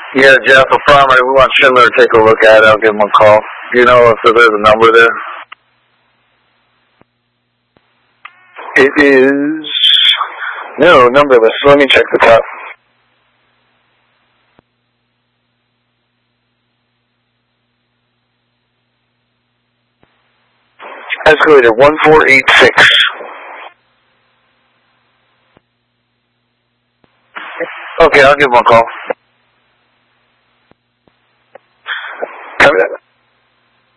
Yeah, Jeff, affirmative. We want Schindler to take a look at it. I'll give him a call. Do you know if there's a number there? It is... No, numberless. Let me check the top. Escalator 1486. Okay, I'll give him a call.